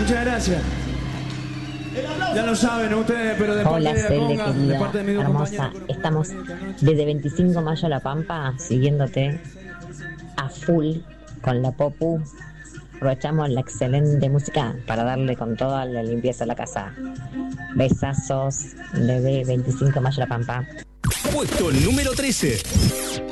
muchas gracias. Ya lo saben ustedes, pero de Hola, parte de Cele, Conga, de querida, parte de mis dos hermosa. compañeros. Estamos desde 25 de mayo a La Pampa, siguiéndote a full con la Popu. Aprovechamos la excelente música para darle con toda la limpieza a la casa. Besazos, desde 25 de mayo a La Pampa. Puesto número 13.